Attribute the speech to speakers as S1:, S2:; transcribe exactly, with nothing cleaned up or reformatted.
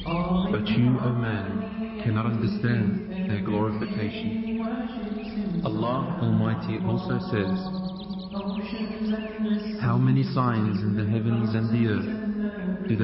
S1: But you, O man, cannot understand their glorification. Allah Almighty also says, how many signs in the heavens and the earth